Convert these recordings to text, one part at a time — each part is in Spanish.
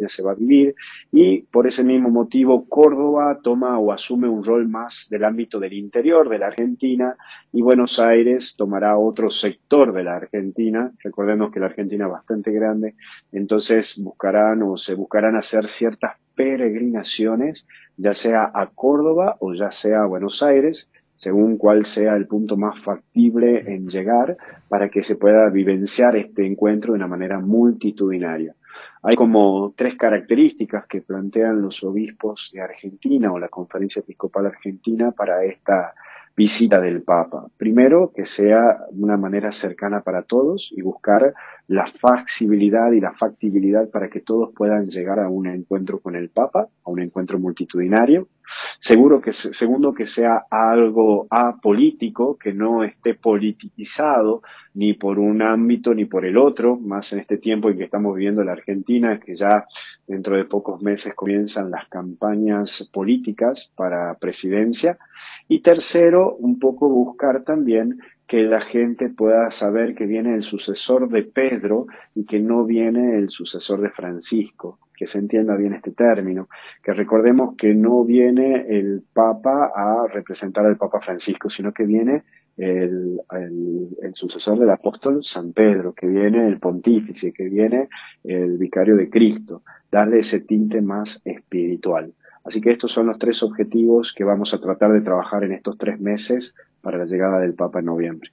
Argentina se va a vivir, y por ese mismo motivo Córdoba toma o asume un rol más del ámbito del interior de la Argentina, y Buenos Aires tomará otro sector de la Argentina. Recordemos que la Argentina es bastante grande, entonces se buscarán hacer ciertas peregrinaciones, ya sea a Córdoba o ya sea a Buenos Aires, según cuál sea el punto más factible en llegar, para que se pueda vivenciar este encuentro de una manera multitudinaria. Hay como tres características que plantean los obispos de Argentina o la Conferencia Episcopal Argentina para esta visita del Papa. Primero, que sea de una manera cercana para todos y buscar la flexibilidad y la factibilidad para que todos puedan llegar a un encuentro con el Papa, a un encuentro multitudinario. Segundo, que sea algo apolítico, que no esté politizado ni por un ámbito ni por el otro, más en este tiempo en que estamos viviendo en la Argentina, que ya dentro de pocos meses comienzan las campañas políticas para presidencia. Y tercero, un poco buscar también que la gente pueda saber que viene el sucesor de Pedro y que no viene el sucesor de Francisco, que se entienda bien este término, que recordemos que no viene el Papa a representar al Papa Francisco, sino que viene el sucesor del apóstol San Pedro, que viene el pontífice, que viene el vicario de Cristo, darle ese tinte más espiritual. Así que estos son los tres objetivos que vamos a tratar de trabajar en estos 3 meses para la llegada del Papa en noviembre.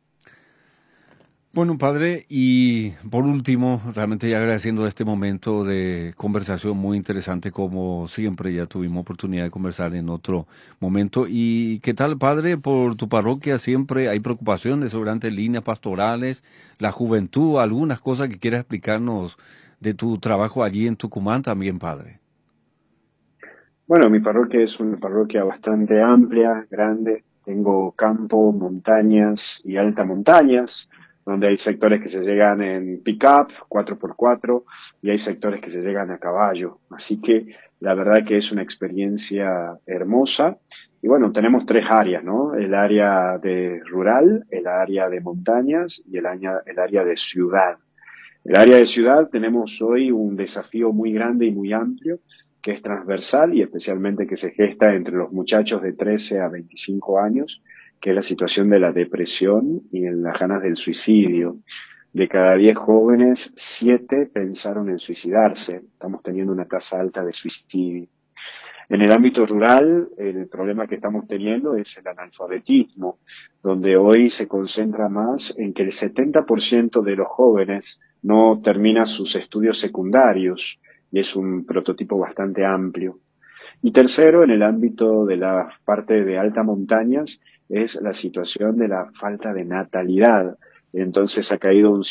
Bueno, padre, y por último, realmente ya agradeciendo este momento de conversación muy interesante, como siempre, ya tuvimos oportunidad de conversar en otro momento. ¿Y qué tal, padre, por tu parroquia? Siempre hay preocupaciones sobre líneas pastorales, la juventud, algunas cosas que quieras explicarnos de tu trabajo allí en Tucumán también, padre. Bueno, mi parroquia es una parroquia bastante amplia, grande. Tengo campo, montañas y alta montañas, donde hay sectores que se llegan en pick-up, 4x4, y hay sectores que se llegan a caballo. Así que la verdad que es una experiencia hermosa. Y bueno, tenemos 3 áreas, ¿no? El área de rural, el área de montañas y el área de ciudad. El área de ciudad tenemos hoy un desafío muy grande y muy amplio, que es transversal y especialmente que se gesta entre los muchachos de 13 a 25 años, que es la situación de la depresión y en las ganas del suicidio. De cada 10 jóvenes, 7 pensaron en suicidarse. Estamos teniendo una tasa alta de suicidio. En el ámbito rural, el problema que estamos teniendo es el analfabetismo, donde hoy se concentra más en que el 70% de los jóvenes no termina sus estudios secundarios, y es un prototipo bastante amplio. Y tercero, en el ámbito de la parte de altas montañas, es la situación de la falta de natalidad. Entonces ha caído un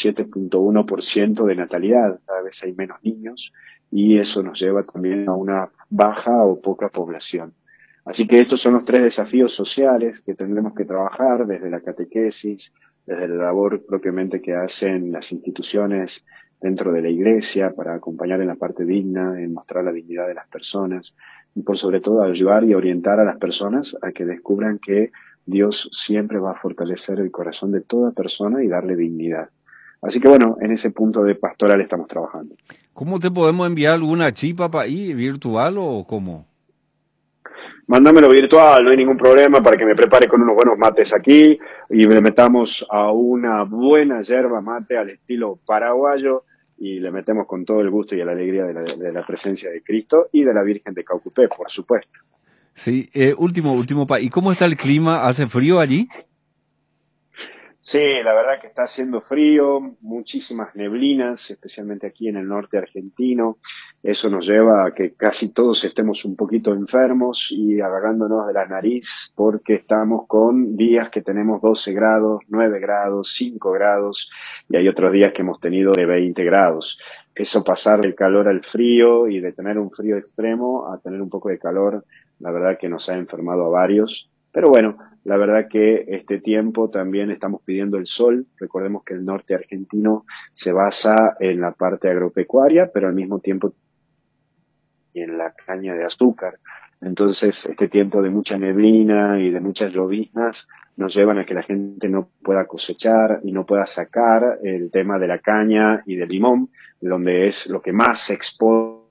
7.1% de natalidad, cada vez hay menos niños, y eso nos lleva también a una baja o poca población. Así que estos son los 3 desafíos sociales que tendremos que trabajar desde la catequesis, desde la labor propiamente que hacen las instituciones dentro de la iglesia para acompañar en la parte digna, en mostrar la dignidad de las personas y por sobre todo ayudar y orientar a las personas a que descubran que Dios siempre va a fortalecer el corazón de toda persona y darle dignidad. Así que bueno, en ese punto de pastoral estamos trabajando. ¿Cómo te podemos enviar alguna chipa para ahí, virtual o cómo? Mándamelo virtual, no hay ningún problema, para que me prepare con unos buenos mates aquí y le metamos a una buena yerba mate al estilo paraguayo y le metemos con todo el gusto y la alegría de la presencia de Cristo y de la Virgen de Caucupé, por supuesto. Sí, último, ¿y cómo está el clima? ¿Hace frío allí? Sí, la verdad que está haciendo frío, muchísimas neblinas, especialmente aquí en el norte argentino. Eso nos lleva a que casi todos estemos un poquito enfermos y agarrándonos de la nariz porque estamos con días que tenemos 12 grados, 9 grados, 5 grados y hay otros días que hemos tenido de 20 grados. Eso pasar del calor al frío y de tener un frío extremo a tener un poco de calor, la verdad que nos ha enfermado a varios. Pero bueno, la verdad que este tiempo también estamos pidiendo el sol. Recordemos que el norte argentino se basa en la parte agropecuaria, pero al mismo tiempo en la caña de azúcar. Entonces, este tiempo de mucha neblina y de muchas lloviznas nos llevan a que la gente no pueda cosechar y no pueda sacar el tema de la caña y del limón, donde es lo que más se expone